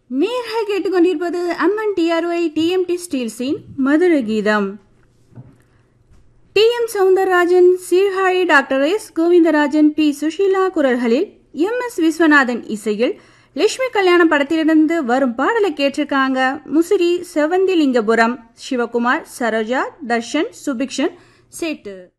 நேர்கள் கேட்டுக்கொண்டிருப்பது அம்மன் TRY TMT ஸ்டீல்ஸின் மதுர கீதம். TM. Soundararajan, Sirkazhi doctor S. Govindarajan, B. Sushila குரல்களில் எம்.எஸ். விஸ்வநாதன் இசையில் லட்சுமி கல்யாணம் படத்திலிருந்து வரும் பாடலை கேட்டிருக்காங்க. முசிறி, செவந்திலிங்கபுரம், சிவகுமார், சரோஜா, தர்ஷன், சுபிக்ஷன், சேட்டு.